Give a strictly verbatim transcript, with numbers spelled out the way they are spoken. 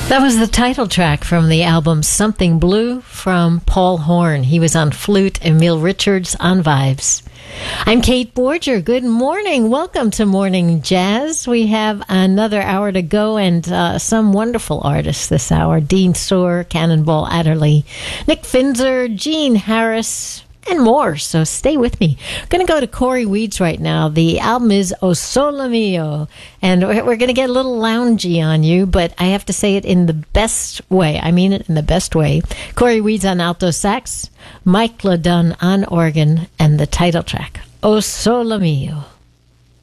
That was the title track from the album Something Blue from Paul Horn. He was on flute, Emil Richards on vibes. I'm Kate Borger. Good morning. Welcome to Morning Jazz. We have another hour to go and uh, some wonderful artists this hour. Dean Soar, Cannonball Adderley, Nick Finzer, Gene Harris, and more, so stay with me. I'm going to go to Corey Weeds right now. The album is O Sole Mio, and we're going to get a little loungy on you, but I have to say it in the best way. I mean it in the best way. Corey Weeds on alto sax, Mike LaDunn on organ, and the title track, O Sole Mio.